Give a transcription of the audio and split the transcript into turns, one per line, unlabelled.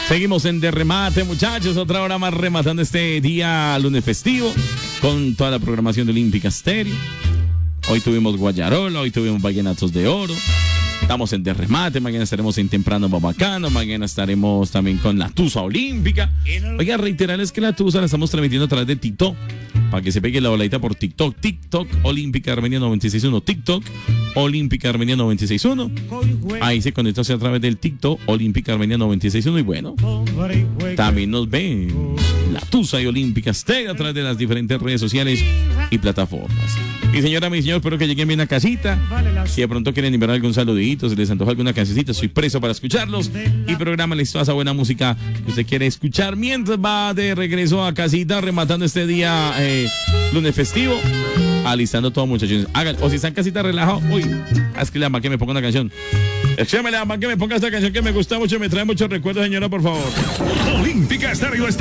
Seguimos en De Remate, muchachos. Otra hora más rematando este día lunes festivo con toda la programación de Olímpica Estéreo. Hoy tuvimos Guayarola, hoy tuvimos Vallenatos de Oro. Estamos en De Remate, mañana estaremos en Temprano Babacano, mañana estaremos también con la Tusa Olímpica. Oiga, reiterarles que la Tusa la estamos transmitiendo a través de TikTok, para que se pegue la voladita por TikTok. TikTok Olímpica Armenia 96.1, TikTok Olímpica Armenia 96.1. Ahí se conecta a través del TikTok Olímpica Armenia 96.1 y bueno, también nos ve la Tusa y Olímpica Estéreo a través de las diferentes redes sociales y plataformas. Mi señora, mi señor, espero que lleguen bien a casita. Si de pronto quieren enviar algún saludito, si les antoja alguna cancioncita, estoy preso para escucharlos. Y prográmales toda esa buena música que usted quiere escuchar mientras va de regreso a casita, rematando este día lunes festivo. Alistando todo, muchachos. Háganlo. O si están en casita relajados, uy, es que le llaman que me ponga una canción. Es que me llaman que me ponga esta canción que me gusta mucho y me trae muchos recuerdos, señora, por favor.
Olímpica Estéreo está